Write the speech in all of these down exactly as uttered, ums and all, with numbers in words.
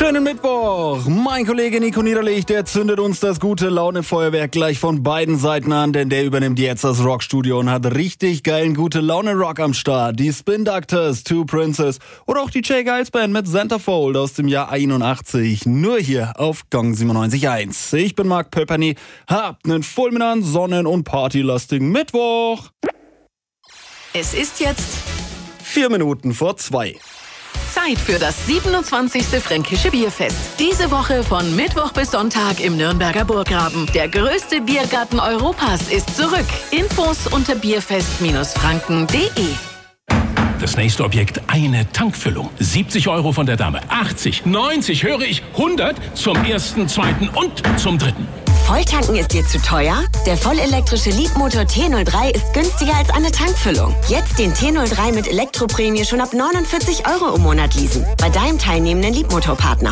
Schönen Mittwoch! Mein Kollege Nico Niederlich, der zündet uns das gute Laune-Feuerwerk gleich von beiden Seiten an, denn der übernimmt jetzt das Rockstudio und hat richtig geilen gute-Laune-Rock am Start. Die Spin Doctors, Two Princes oder auch die Jay Giles Band mit Centerfold aus dem Jahr einundachtzig. Nur hier auf Gong siebenundneunzig Komma eins. Ich bin Marc Pöperny, habt einen fulminanten, sonnen- und partylastigen Mittwoch. Es ist jetzt Vier Minuten vor zwei. Zeit für das siebenundzwanzigste Fränkische Bierfest. Diese Woche von Mittwoch bis Sonntag im Nürnberger Burggraben. Der größte Biergarten Europas ist zurück. Infos unter bierfest franken punkt de. Das nächste Objekt, eine Tankfüllung. siebzig Euro von der Dame. achtzig, neunzig, höre ich, hundert zum ersten, zweiten und zum dritten. Volltanken ist dir zu teuer? Der vollelektrische Leapmotor T null drei ist günstiger als eine Tankfüllung. Jetzt den T null drei mit Elektroprämie schon ab neunundvierzig Euro im Monat leasen. Bei deinem teilnehmenden Leapmotor-Partner.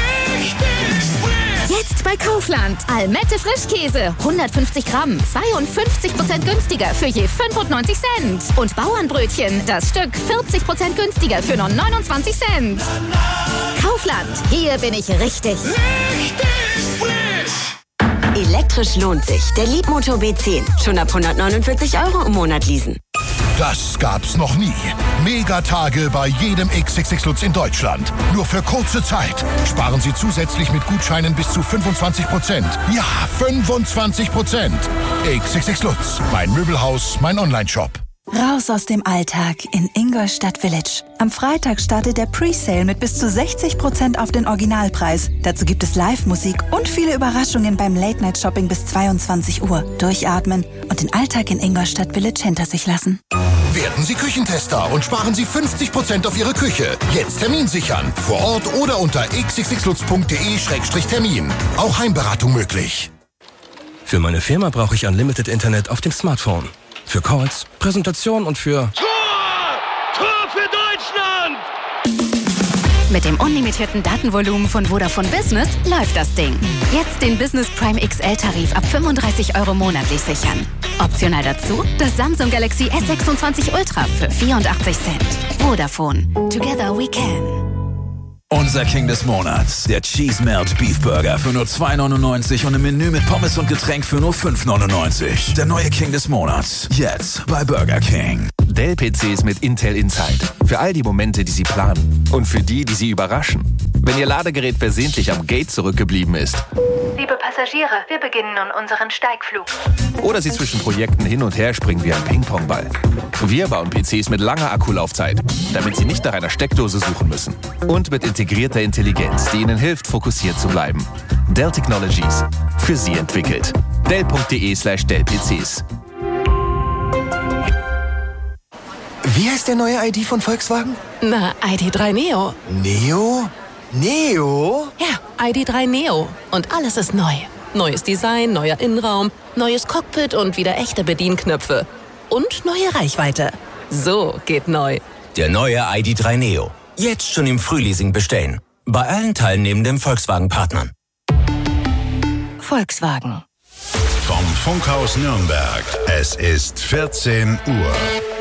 Jetzt bei Kaufland. Almette Frischkäse. hundertfünfzig Gramm. zweiundfünfzig Prozent günstiger für je fünfundneunzig Cent. Und Bauernbrötchen. Das Stück vierzig Prozent günstiger für nur neunundzwanzig Cent. Kaufland. Hier bin ich richtig. Richtig frisch. Elektrisch lohnt sich. Der Leapmotor B zehn. Schon ab hundertneunundvierzig Euro im Monat leasen. Das gab's noch nie. Megatage bei jedem X X X Lutz in Deutschland. Nur für kurze Zeit. Sparen Sie zusätzlich mit Gutscheinen bis zu fünfundzwanzig Prozent. Ja, fünfundzwanzig Prozent. X X X Lutz. Mein Möbelhaus, mein Onlineshop. Raus aus dem Alltag in Ingolstadt Village. Am Freitag startet der Presale mit bis zu sechzig Prozent auf den Originalpreis. Dazu gibt es Live-Musik und viele Überraschungen beim Late-Night-Shopping bis zweiundzwanzig Uhr. Durchatmen und den Alltag in Ingolstadt Village hinter sich lassen. Werden Sie Küchentester und sparen Sie fünfzig Prozent auf Ihre Küche. Jetzt Termin sichern. Vor Ort oder unter x x x lutz punkt de Schrägstrich Termin. Auch Heimberatung möglich. Für meine Firma brauche ich Unlimited Internet auf dem Smartphone. Für Calls, Präsentation und für... Tor! Tor für Deutschland! Mit dem unlimitierten Datenvolumen von Vodafone Business läuft das Ding. Jetzt den Business Prime X L-Tarif ab fünfunddreißig Euro monatlich sichern. Optional dazu das Samsung Galaxy S sechsundzwanzig Ultra für vierundachtzig Cent. Vodafone. Together we can. Unser King des Monats, der Cheese Melt Beef Burger für nur zwei neunundneunzig und ein Menü mit Pommes und Getränk für nur fünf neunundneunzig. Der neue King des Monats, jetzt bei Burger King. Dell-P Cs mit Intel Inside. Für all die Momente, die Sie planen. Und für die, die Sie überraschen. Wenn Ihr Ladegerät versehentlich am Gate zurückgeblieben ist. Liebe Passagiere, wir beginnen nun unseren Steigflug. Oder Sie zwischen Projekten hin und her springen wie ein Ping-Pong-Ball. Wir bauen P Cs mit langer Akkulaufzeit, damit Sie nicht nach einer Steckdose suchen müssen. Und mit integrierter Intelligenz, die Ihnen hilft, fokussiert zu bleiben. Dell Technologies. Für Sie entwickelt. Dell punkt de slash Dell P Cs. Wie heißt der neue I D von Volkswagen? Na, I D drei Neo. Neo? Neo? Ja, I D drei Neo. Und alles ist neu. Neues Design, neuer Innenraum, neues Cockpit und wieder echte Bedienknöpfe. Und neue Reichweite. So geht neu. Der neue I D drei Neo. Jetzt schon im Frühleasing bestellen. Bei allen teilnehmenden Volkswagen-Partnern. Volkswagen. Vom Funkhaus Nürnberg. Es ist vierzehn Uhr.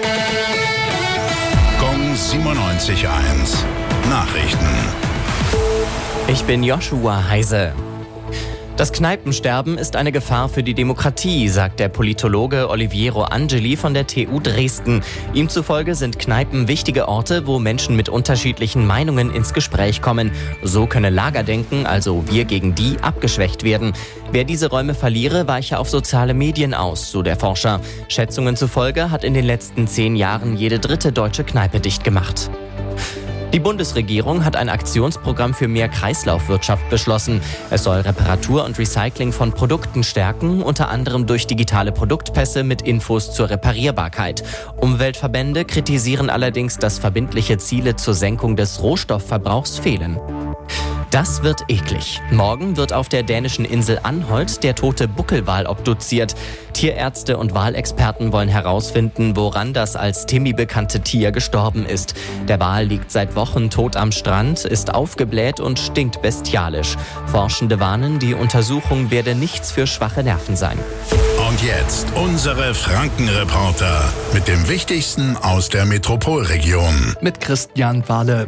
Gong siebenundneunzig Komma eins. Nachrichten. Ich bin Joshua Heise. Das Kneipensterben ist eine Gefahr für die Demokratie, sagt der Politologe Oliviero Angeli von der T U Dresden. Ihm zufolge sind Kneipen wichtige Orte, wo Menschen mit unterschiedlichen Meinungen ins Gespräch kommen. So könne Lagerdenken, also wir gegen die, abgeschwächt werden. Wer diese Räume verliere, weiche auf soziale Medien aus, so der Forscher. Schätzungen zufolge hat in den letzten zehn Jahren jede dritte deutsche Kneipe dicht gemacht. Die Bundesregierung hat ein Aktionsprogramm für mehr Kreislaufwirtschaft beschlossen. Es soll Reparatur und Recycling von Produkten stärken, unter anderem durch digitale Produktpässe mit Infos zur Reparierbarkeit. Umweltverbände kritisieren allerdings, dass verbindliche Ziele zur Senkung des Rohstoffverbrauchs fehlen. Das wird eklig. Morgen wird auf der dänischen Insel Anholt der tote Buckelwal obduziert. Tierärzte und Walexperten wollen herausfinden, woran das als Timmy bekannte Tier gestorben ist. Der Wal liegt seit Wochen tot am Strand, ist aufgebläht und stinkt bestialisch. Forschende warnen, die Untersuchung werde nichts für schwache Nerven sein. Und jetzt unsere Frankenreporter mit dem Wichtigsten aus der Metropolregion. Mit Christian Wahle.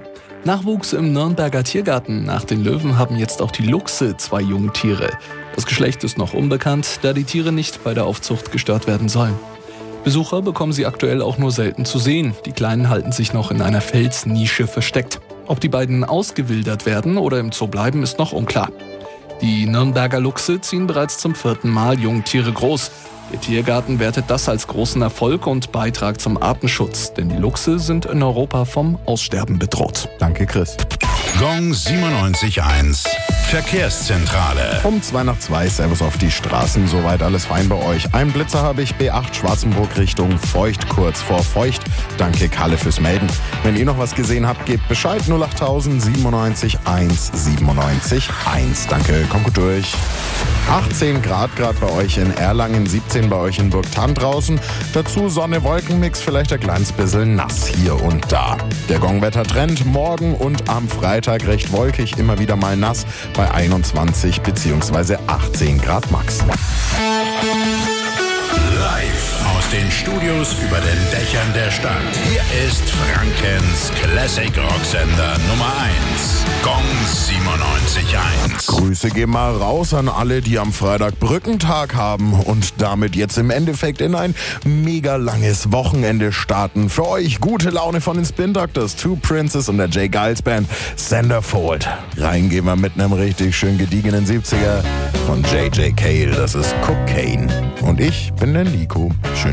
Nachwuchs im Nürnberger Tiergarten. Nach den Löwen haben jetzt auch die Luchse zwei Jungtiere. Das Geschlecht ist noch unbekannt, da die Tiere nicht bei der Aufzucht gestört werden sollen. Besucher bekommen sie aktuell auch nur selten zu sehen. Die Kleinen halten sich noch in einer Felsnische versteckt. Ob die beiden ausgewildert werden oder im Zoo bleiben, ist noch unklar. Die Nürnberger Luchse ziehen bereits zum vierten Mal Jungtiere groß. Der Tiergarten wertet das als großen Erfolg und Beitrag zum Artenschutz, denn die Luchse sind in Europa vom Aussterben bedroht. Danke, Chris. Gong siebenundneunzig Komma eins. Verkehrszentrale. Um zwei nach zwei, Servus auf die Straßen, soweit alles fein bei euch. Ein Blitzer habe ich, B acht Schwarzenburg Richtung Feucht, kurz vor Feucht. Danke Kalle fürs Melden. Wenn ihr noch was gesehen habt, gebt Bescheid, null acht siebenundneunzig eins siebenundneunzig eins. Danke, kommt gut durch. achtzehn Grad gerade bei euch in Erlangen, siebzehn bei euch in Burgthann draußen. Dazu Sonne-Wolkenmix, vielleicht ein kleines bisschen nass hier und da. Der Gongwetter-Trend morgen und am Freitag recht wolkig, immer wieder mal nass bei einundzwanzig bzw. achtzehn Grad max. Live aus den Studios über den Dächern der Stadt. Hier ist Frankens Classic Rocksender Nummer eins. Gong siebenundneunzig Komma eins. Grüße gehen mal raus an alle, die am Freitag Brückentag haben und damit jetzt im Endeffekt in ein mega langes Wochenende starten. Für euch gute Laune von den Spin Doctors, Two Princes und der Jay Giles Band, Centerfold. Rein gehen wir mit einem richtig schön gediegenen siebziger von J J Cale. Das ist Cocaine. Und ich bin der Nico. Schön